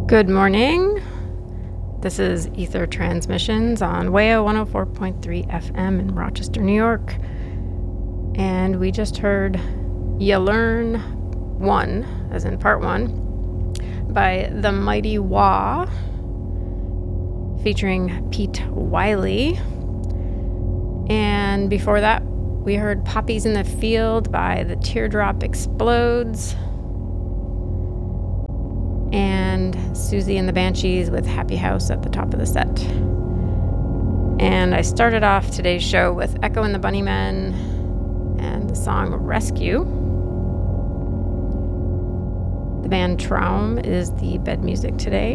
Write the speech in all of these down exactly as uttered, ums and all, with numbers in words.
Good morning. This is Ether Transmissions on W A O one oh four point three F M in Rochester, New York. And we just heard Ya Learn One, as in part one, by The Mighty Wah, featuring Pete Wiley. And before that, we heard Poppies in the Field by The Teardrop Explodes, and Susie and the Banshees with Happy House at the top of the set. And I started off today's show with Echo and the Bunnymen and the song Rescue. The band Traum is the bed music today.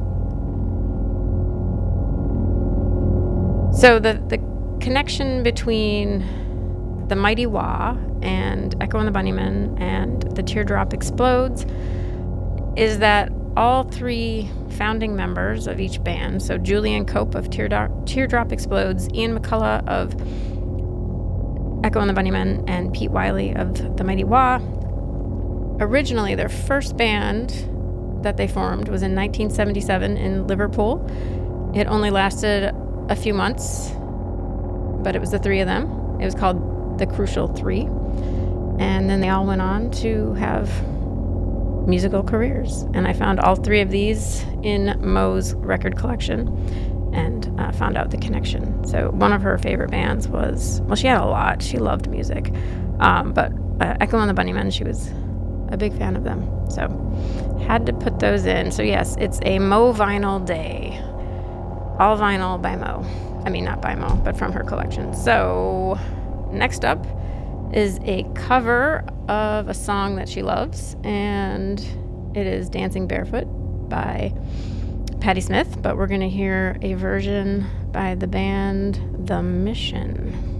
So the, the connection between The Mighty Wah and Echo and the Bunnymen and The Teardrop Explodes is that all three founding members of each band, so Julian Cope of Teardrop, Teardrop Explodes, Ian McCullough of Echo and the Bunnymen, and Pete Wiley of The Mighty Wah, originally their first band that they formed was in nineteen seventy-seven in Liverpool. It only lasted a few months, but it was the three of them. It was called The Crucial Three. And then they all went on to have musical careers, and I found all three of these in Mo's record collection and uh, found out the connection. So one of her favorite bands was, well, she had a lot. She loved music, um, but uh, Echo and the Bunnymen, she was a big fan of them. So had to put those in. So yes, it's a Mo vinyl day. All vinyl by Mo. I mean, not by Mo, but from her collection. So next up is a cover of a song that she loves, and it is Dancing Barefoot by Patti Smith, but we're going to hear a version by the band The Mission.